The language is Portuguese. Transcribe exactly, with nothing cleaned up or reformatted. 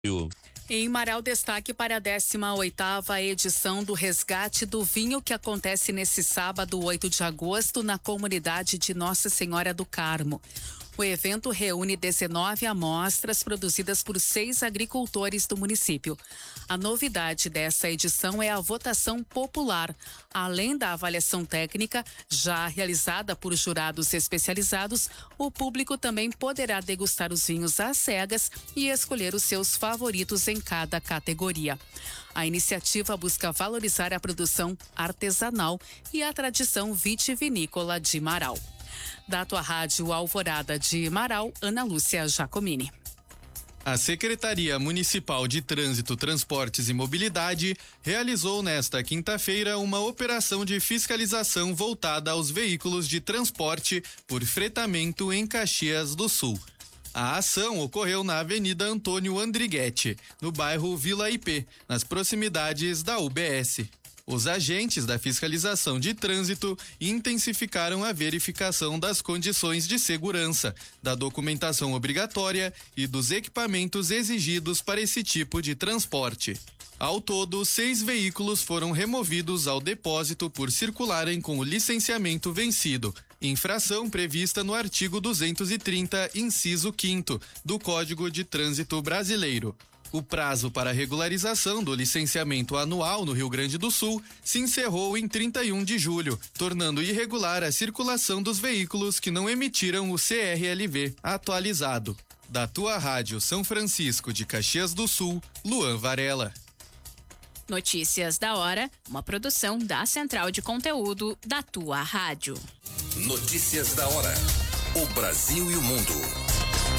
Em Marau, destaque para a décima oitava edição do Resgate do Vinho, que acontece nesse sábado, oito de agosto, na comunidade de Nossa Senhora do Carmo. O evento reúne dezenove amostras produzidas por seis agricultores do município. A novidade dessa edição é a votação popular. Além da avaliação técnica, já realizada por jurados especializados, o público também poderá degustar os vinhos às cegas e escolher os seus favoritos em cada categoria. A iniciativa busca valorizar a produção artesanal e a tradição vitivinícola de Marau. Da tua rádio Alvorada de Marau, Ana Lúcia Giacomini. A Secretaria Municipal de Trânsito, Transportes e Mobilidade realizou nesta quinta-feira uma operação de fiscalização voltada aos veículos de transporte por fretamento em Caxias do Sul. A ação ocorreu na Avenida Antônio Andriguete, no bairro Vila I P, nas proximidades da U B S. Os agentes da fiscalização de trânsito intensificaram a verificação das condições de segurança, da documentação obrigatória e dos equipamentos exigidos para esse tipo de transporte. Ao todo, seis veículos foram removidos ao depósito por circularem com o licenciamento vencido, infração prevista no artigo duzentos e trinta, inciso quinto, do Código de Trânsito Brasileiro. O prazo para a regularização do licenciamento anual no Rio Grande do Sul se encerrou em trinta e um de julho, tornando irregular a circulação dos veículos que não emitiram o C R L V atualizado. Da tua rádio São Francisco de Caxias do Sul, Luan Varela. Notícias da hora, uma produção da Central de Conteúdo da tua rádio. Notícias da hora. O Brasil e o mundo